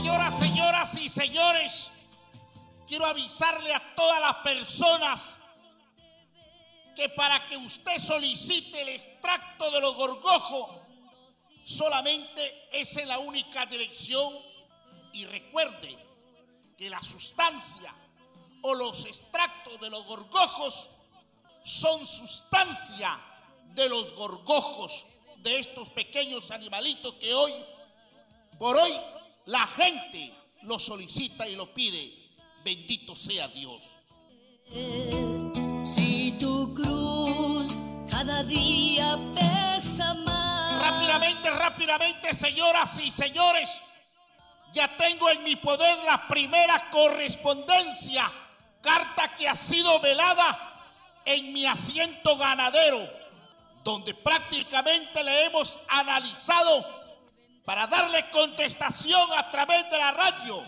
Señoras y señores, quiero avisarle a todas las personas que para que usted solicite el extracto de los gorgojos, solamente es en la única dirección. Y recuerde que la sustancia o los extractos de los gorgojos son sustancia de los gorgojos de estos pequeños animalitos que hoy por hoy la gente lo solicita y lo pide. Bendito sea Dios. Si tu cruz cada día pesa más. Rápidamente, señoras y señores, ya tengo en mi poder la primera correspondencia, carta que ha sido velada en mi asiento ganadero, donde prácticamente le hemos analizado para darle contestación a través de la radio.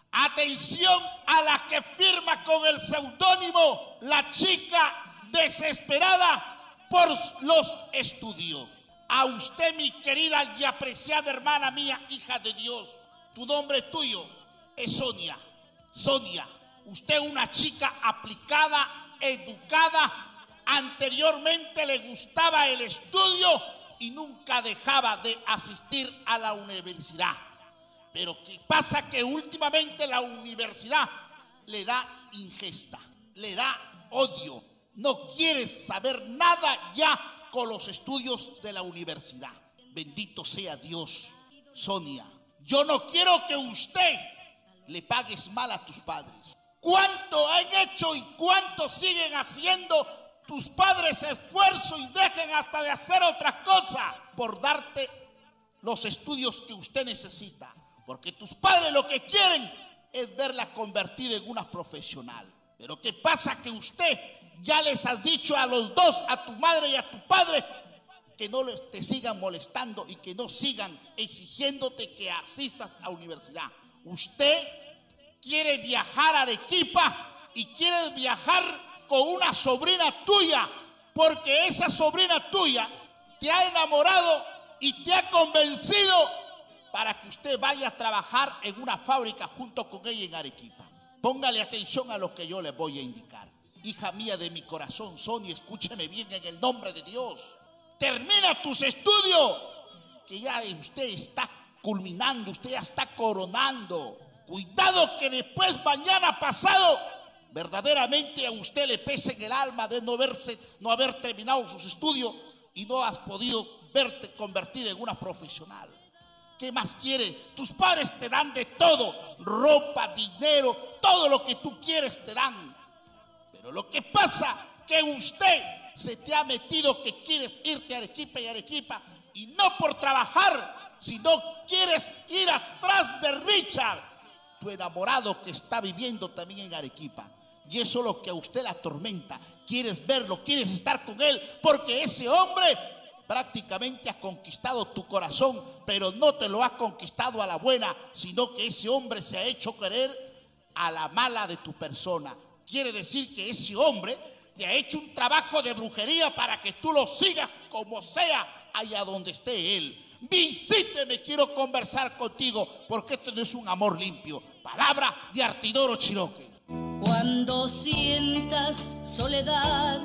Atención a la que firma con el seudónimo La Chica Desesperada por los Estudios. A usted, mi querida y apreciada hermana mía, hija de Dios, tu nombre tuyo es Sonia. Sonia, usted una chica aplicada, educada, anteriormente le gustaba el estudio y nunca dejaba de asistir a la universidad. Pero ¿qué pasa? Que últimamente la universidad le da ingesta, le da odio. No quiere saber nada ya con los estudios de la universidad. Bendito sea Dios. Sonia, yo no quiero que usted le pagues mal a tus padres. ¿Cuánto han hecho y cuánto siguen haciendo tus padres esfuerzo y dejen hasta de hacer otras cosas por darte los estudios que usted necesita? Porque tus padres lo que quieren es verla convertida en una profesional. Pero ¿qué pasa? Que usted ya les has dicho a los dos, a tu madre y a tu padre, que no te sigan molestando y que no sigan exigiéndote que asistas a la universidad. Usted quiere viajar a Arequipa y quiere viajar con una sobrina tuya, porque esa sobrina tuya te ha enamorado y te ha convencido para que usted vaya a trabajar en una fábrica junto con ella en Arequipa. Póngale atención a lo que yo le voy a indicar. Hija mía de mi corazón, Sonia, escúcheme bien en el nombre de Dios. Termina tus estudios, que ya usted está culminando, usted ya está coronando. Cuidado que después, mañana pasado, verdaderamente a usted le pese en el alma de no haber terminado sus estudios y no has podido verte convertida en una profesional. ¿Qué más quieres? Tus padres te dan de todo, ropa, dinero, todo lo que tú quieres te dan. Pero lo que pasa que usted se te ha metido que quieres irte a Arequipa y no por trabajar, sino quieres ir atrás de Richard, tu enamorado que está viviendo también en Arequipa. Y eso es lo que a usted la atormenta. Quieres verlo, quieres estar con él, porque ese hombre prácticamente ha conquistado tu corazón, pero no te lo ha conquistado a la buena, sino que ese hombre se ha hecho querer a la mala de tu persona. Quiere decir que ese hombre te ha hecho un trabajo de brujería para que tú lo sigas como sea, allá donde esté él. Visíteme, quiero conversar contigo, porque esto no es un amor limpio. Palabra de Artidoro Chiroque. Cuando sientas soledad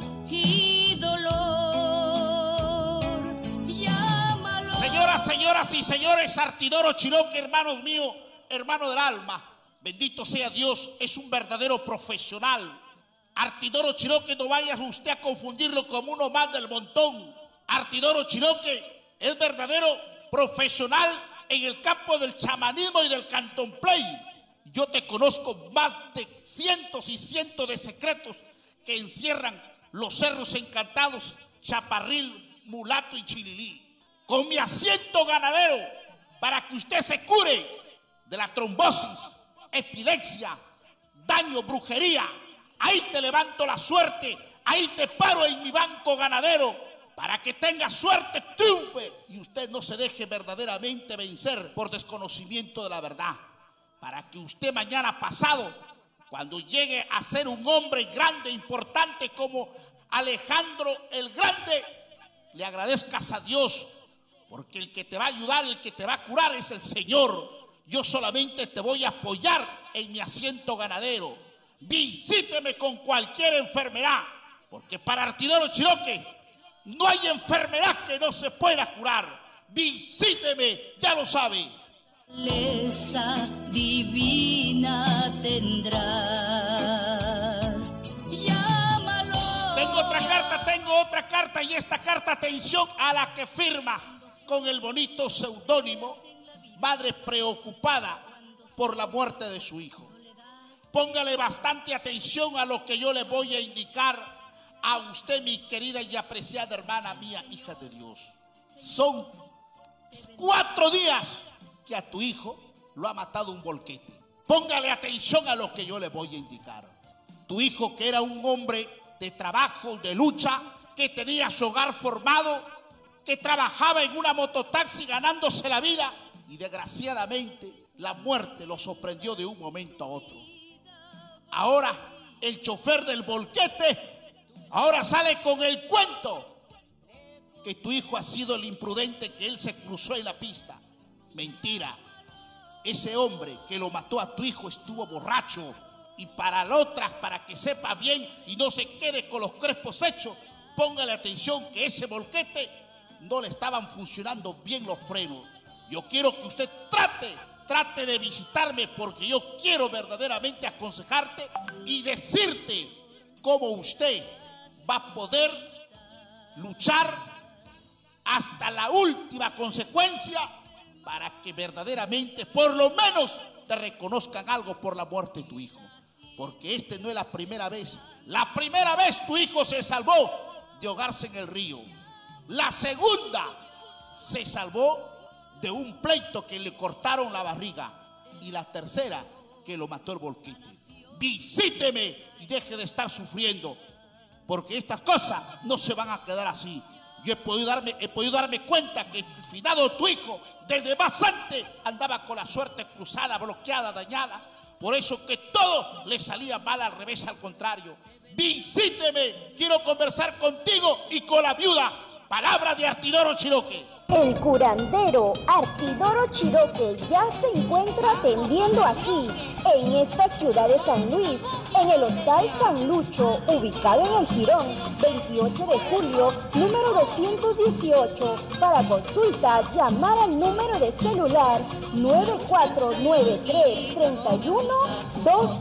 y dolor, llámalo. Señoras y señores, Artidoro Chiroque, hermanos míos, hermano del alma, bendito sea Dios, es un verdadero profesional. Artidoro Chiroque, no vaya usted a confundirlo como uno más del montón. Artidoro Chiroque es verdadero profesional en el campo del chamanismo y del candomblé. Yo te conozco más de cientos y cientos de secretos que encierran los cerros encantados, Chaparril, Mulato y Chililí. Con mi asiento ganadero, para que usted se cure de la trombosis, epilepsia, daño, brujería. Ahí te levanto la suerte, ahí te paro en mi banco ganadero, para que tenga suerte, triunfe y usted no se deje verdaderamente vencer por desconocimiento de la verdad. Para que usted mañana pasado, cuando llegue a ser un hombre grande, importante como Alejandro el Grande, le agradezcas a Dios, porque el que te va a ayudar, el que te va a curar es el Señor. Yo solamente te voy a apoyar en mi asiento ganadero. Visíteme con cualquier enfermedad, porque para Artidoro Chiroque no hay enfermedad que no se pueda curar. Visíteme, ya lo sabe. Belleza divina tendrás. Llámalo. Tengo otra carta y esta carta, atención a la que firma con el bonito seudónimo madre preocupada por la muerte de su hijo. Póngale bastante atención a lo que yo le voy a indicar a usted, mi querida y apreciada hermana mía, hija de Dios. Son 4 días que a tu hijo lo ha matado un volquete. Póngale atención a lo que yo le voy a indicar. Tu hijo, que era un hombre de trabajo, de lucha, que tenía su hogar formado, que trabajaba en una mototaxi ganándose la vida, y desgraciadamente la muerte lo sorprendió de un momento a otro. Ahora el chofer del volquete ahora sale con el cuento que tu hijo ha sido el imprudente, que él se cruzó en la pista. Mentira. Ese hombre que lo mató a tu hijo estuvo borracho. Y para que sepa bien y no se quede con los crespos hechos, póngale atención que ese volquete no le estaban funcionando bien los frenos. Yo quiero que usted trate de visitarme, porque yo quiero verdaderamente aconsejarte y decirte cómo usted va a poder luchar hasta la última consecuencia para que verdaderamente por lo menos te reconozcan algo por la muerte de tu hijo. Porque no es la primera vez. La primera vez tu hijo se salvó de ahogarse en el río. La segunda se salvó de un pleito que le cortaron la barriga. Y la tercera, que lo mató el volquete. Visíteme y deje de estar sufriendo, porque estas cosas no se van a quedar así. Yo he podido darme cuenta que el finado tu hijo, desde más antes, andaba con la suerte cruzada, bloqueada, dañada. Por eso que todo le salía mal, al revés, al contrario. Visíteme, quiero conversar contigo y con la viuda. Palabra de Artidoro Chiroque. El curandero Artidoro Chiroque ya se encuentra atendiendo aquí, en esta ciudad de San Luis, en el Hostal San Lucho, ubicado en el Jirón, 28 de julio, número 218. Para consulta, llamar al número de celular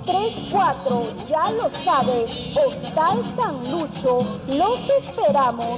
9493-31-234. Ya lo sabe, Hostal San Lucho, los esperamos.